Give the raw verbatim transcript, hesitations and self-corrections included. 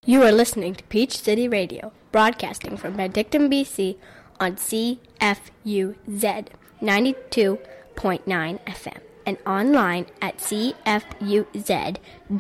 You are listening to Peach City Radio, broadcasting from Benedictine, B C on C F U Z ninety-two point nine F M and online at C F U Z dot